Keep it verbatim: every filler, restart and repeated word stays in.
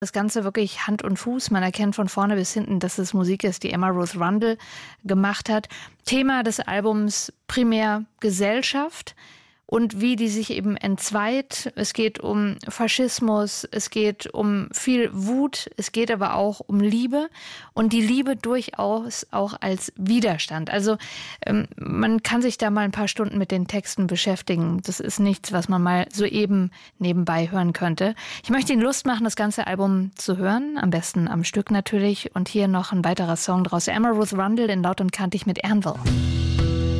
Das Ganze wirklich Hand und Fuß. Man erkennt von vorne bis hinten, dass es Musik ist, die Emma Ruth Rundle gemacht hat. Thema des Albums primär Gesellschaft und wie die sich eben entzweit. Es geht um Faschismus, es geht um viel Wut, es geht aber auch um Liebe und die Liebe durchaus auch als Widerstand. Also ähm, man kann sich da mal ein paar Stunden mit den Texten beschäftigen. Das ist nichts, was man mal so eben nebenbei hören könnte. Ich möchte Ihnen Lust machen, das ganze Album zu hören, am besten am Stück natürlich. Und hier noch ein weiterer Song draus. Emma Ruth Rundle in Laut und Kantig mit Anvil.